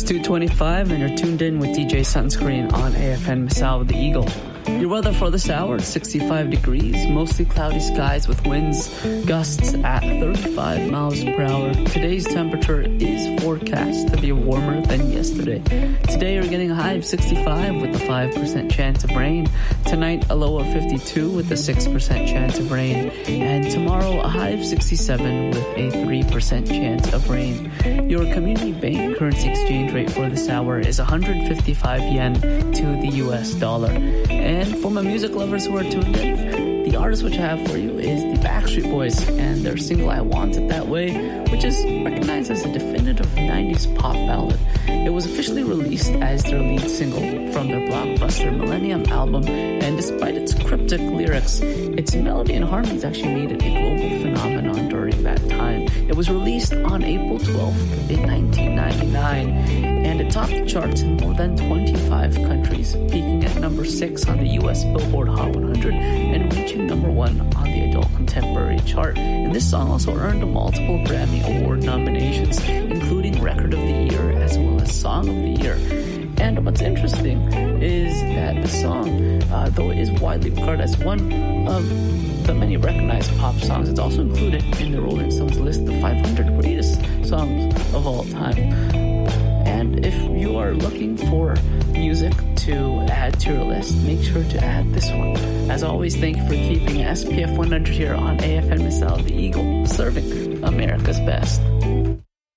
2:25 and you're tuned in with DJ Sunscreen on AFN Misao with the Eagle. Your weather for this hour, 65 degrees, mostly cloudy skies with winds, gusts at 35 miles per hour. Today's temperature is forecast to be warmer than yesterday. Today you're getting a high of 65 with a 5% chance of rain. Tonight a low of 52 with a 6% chance of rain. And tomorrow a high of 67 with a 3% chance of rain. Your community bank currency exchange rate for this hour is 155 yen to the US dollar. And for my music lovers who are tuned in, the artist which I have for you is the Backstreet Boys and their single I Want It That Way, which is recognized as a definitive 90s pop ballad. It was officially released as their lead single from their blockbuster Millennium album, and despite its cryptic lyrics, its melody and harmonies actually made it a global phenomenon during that time. It was released on April 12th in 1999, and it topped the charts in more than 25 countries, peaking at number 6 on the US Billboard Hot 100 and reaching number 1 on the Adult Contemporary chart. And this song also earned multiple Grammy Award nominations, including Record of the Year as well as Song of the Year. And what's interesting is that the song, though it is widely regarded as one of the many recognized pop songs, it's also included in the Rolling Stones list of 500 greatest songs of all time. And if you are looking for music to add to your list, make sure to add this one. As always, thank you for keeping SPF 100 here on AFN Misao, the Eagle, serving America's best.